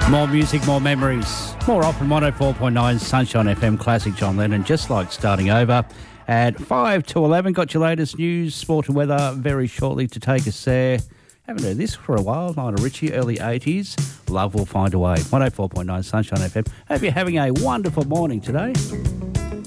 More music, more memories. More often 104.9 Sunshine FM Classic John Lennon, just like starting over at 5 to 11. Got your latest news, sport and weather very shortly to take us there. Haven't heard this for a while. Lionel Richie, early 80s. Love will find a way. 104.9 Sunshine FM. Hope you're having a wonderful morning today.